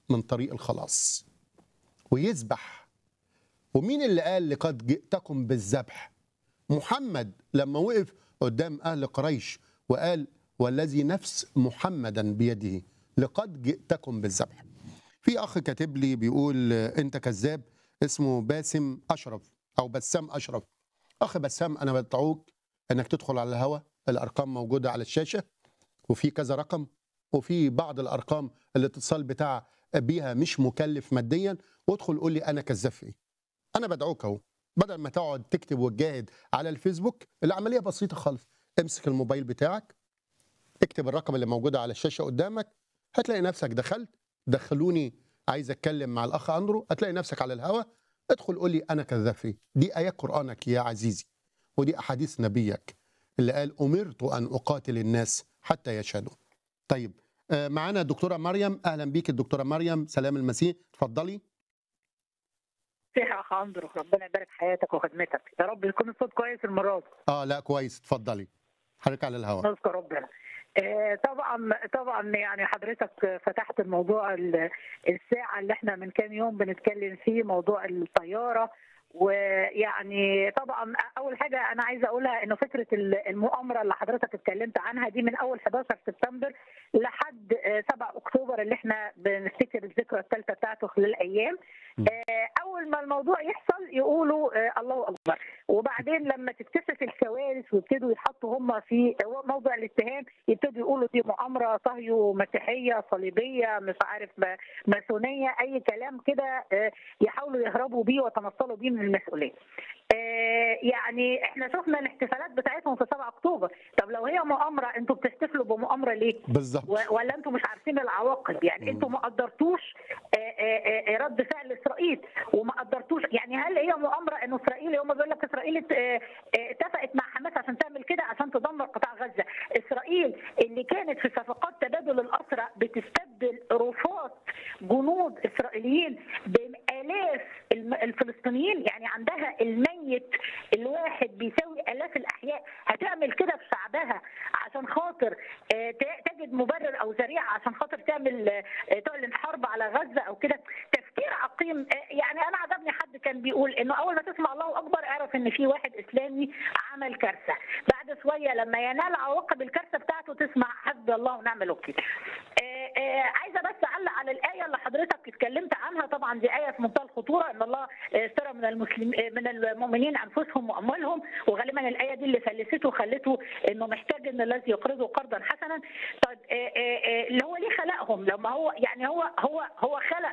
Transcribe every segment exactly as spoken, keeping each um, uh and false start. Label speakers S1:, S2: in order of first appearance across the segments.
S1: من طريق الخلاص ويذبح. ومين اللي قال لقد جئتكم بالذبح؟ محمد لما وقف قدام أهل قريش وقال والذي نفس محمدا بيده لقد جئتكم بالذبح. في أخ كاتب لي بيقول أنت كذاب، اسمه باسم أشرف أو بسام أشرف. أخ بسام، أنا بدعوك أنك تدخل على الهواء، الأرقام موجودة على الشاشة وفي كذا رقم، وفي بعض الأرقام الاتصال بتاع بيها مش مكلف ماديا، وادخل قول لي أنا كذاب في إيه. أنا بدعوك أهو، بدل ما تقعد تكتب وتجاهد على الفيسبوك، العملية بسيطة خالص. امسك الموبايل بتاعك، اكتب الرقم اللي موجود على الشاشة قدامك، هتلاقي نفسك دخلت. دخلوني عايز اتكلم مع الاخ اندرو، هتلاقي نفسك على الهوا. ادخل قول لي انا كذاب فيه. دي ايات قرانك يا عزيزي، ودي احاديث نبيك اللي قال امرت ان اقاتل الناس حتى يشهدوا. طيب معانا الدكتوره مريم. اهلا بيك الدكتوره مريم، سلام المسيح، اتفضلي.
S2: صحة يا اخ اندرو، ربنا يبارك حياتك وخدمتك، يا رب يكون الصوت كويس المره دي.
S1: اه لا كويس، اتفضلي حضرتك على الهواء.
S2: نشكر ربنا. آه طبعا طبعا يعني حضرتك فتحت الموضوع الساعه اللي احنا من كام يوم بنتكلم فيه، موضوع الطياره. ويعني طبعا اول حاجه انا عايزه اقولها انه فكره المؤامره اللي حضرتك اتكلمت عنها دي من اول حداشر سبتمبر لحد سبعة اكتوبر اللي احنا بنفتكر الذكرى الثالثه بتاعته خلال ايام. اول ما الموضوع يحصل يقولوا الله اكبر، وبعدين لما تكتشف الكوارث ويبتدوا يحطوا هم في موضع الاتهام يبتدوا يقولوا دي مؤامره صهيو مسيحيه صليبيه مش عارف ماسونيه، اي كلام كده يحاولوا يهربوا بيه ويتنصلوا بيه من المسؤوليه. يعني احنا شفنا الاحتفالات بتاعتهم في سبعة اكتوبر، طب لو هي مؤامره انتوا بتحتفلوا بمؤامره ليه؟
S1: بالظبط.
S2: ولا انتوا مش عارفين العواقب؟ يعني انتوا ما قدرتوش رد فعل اسرائيل وما قدرتوش، يعني هل هي مؤامره انه اسرائيل، هم بيقول لك اسرائيل اتفقت مع حماس عشان تعمل كده عشان تدمر قطاع غزه. اسرائيل اللي كانت في صفقات تبادل الاسرى بتستبدل رفات جنود اسرائيليين بالاف الفلسطينيين، يعني عندها الميت الواحد بيساوي الاف الاحياء، هتعمل كده في شعبها عشان خاطر تجد مبرر او ذريعه عشان خاطر تعمل تعلن حرب على غزه او كده؟ تفكير عقيم. يعني انا عجبني حد كان بيقول انه اول ما تسمع الله اكبر اعرف ان في واحد اسلامي عمل كارثه، بعد شويه لما ينال عواقب الكارثه بتاعته تسمع حسبي الله ونعم الوكيل. عايزه بس اعلق على الايه اللي حضرتك اتكلمت عنها، طبعا دي ايه في منتهى الخطوره، ان الله اشترى من المسلمين من المؤمنين انفسهم واموالهم، وغالبا الايه دي اللي فلسته خلته انه محتاج ان الذي يقرضه قرضا حسنا. طيب اللي هو ليه خلقهم لما هو يعني هو هو هو خلق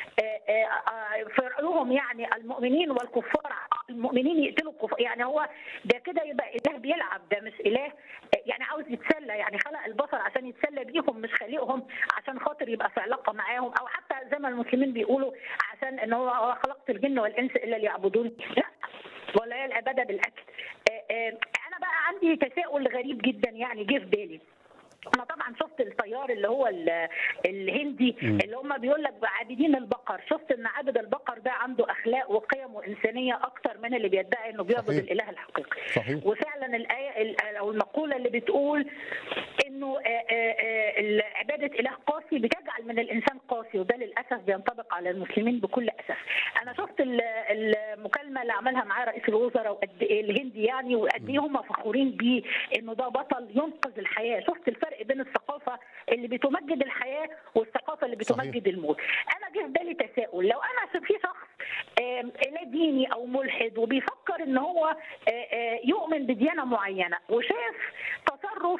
S2: في رايهم يعني المؤمنين والكفار، المؤمنين يقتلوا الكفار، يعني هو ده كده يبقى اله بيلعب، ده مش اله يعني عاوز يتسلى، يعني خلق البشر عشان يتسلى بيهم مش خلقهم عشان خاطر يبقى في علاقه معاهم، او حتى زي ما المسلمين بيقولوا عشان ان هو خلقت الجن والانس الا ليعبدون، لا، ولا هي العباده بالاكل. انا بقى عندي تساؤل غريب جدا يعني جه في بالي. انا طبعا شفت الطيار اللي هو الهندي اللي هم بيقول لك عابدين البقر، شفت ان عابد البقر ده عنده اخلاق وقيم وانسانيه اكتر من اللي بيدعي انه بيعبد صحيح. الاله الحقيقي صحيح. وفعلا الايه او المقوله اللي بتقول انه عباده اله قاسي بتجعل من الانسان قاسي، وده للاسف بينطبق على المسلمين بكل اسف. انا شفت المكالمه اللي عملها معاه رئيس الوزراء وقد ايه الهندي يعني، وقد ايه هم فخورين بيه انه ده بطل ينقذ الحياه. شفت الفرق بين الثقافه اللي بتمجد الحياه والثقافه اللي بتمجد صحيح. الموت. انا جه في بالي تساؤل، لو انا في شخص لا ديني او ملحد وبيفكر ان هو يؤمن بديانه معينه وشاف تصرف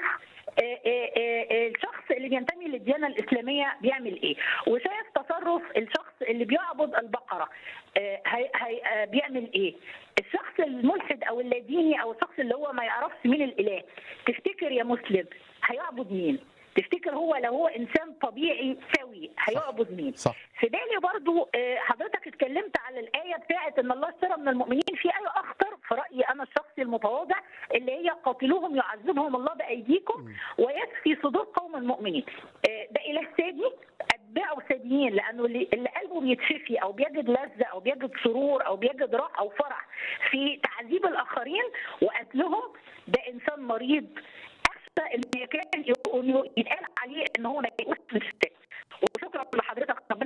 S2: الشخص اللي بينتمي للديانه الاسلاميه بيعمل ايه، وشاف تصرف الشخص اللي بيعبد البقره هي هي بيعمل ايه، الشخص الملحد او اللاديني او الشخص اللي هو ما يعرفش مين الاله، تفتكر يا مسلم هيعبد مين؟ تفتكر هو لو هو انسان طبيعي سوي هيعبد مين؟ صح. في بالي برضو حضرتك اتكلمت على الايه بتاعت ان الله اشترى من المؤمنين، في ايه اخطر في رايي انا الشخصي المتواضع اللي هي قاتلوهم يعذبهم الله بايديكم ويشفي صدور قوم المؤمنين. ده اله سادي، اتباعه ساديين، لانه اللي قلبه بيتشفي او بيجد لذه او بيجد سرور او بيجد راحه او فرح في تعذيب الاخرين وقتلهم، ده انسان مريض اللي كان يتقال عليه ان هو ما يقوش من الشتاء. وشكرا لحضرتك.